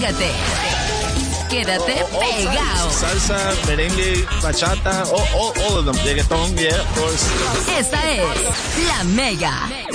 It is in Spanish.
Pégate. Quédate pegado. Salsa, merengue, bachata, all of them. Reggaeton, yeah, of course. Esta es La Mega.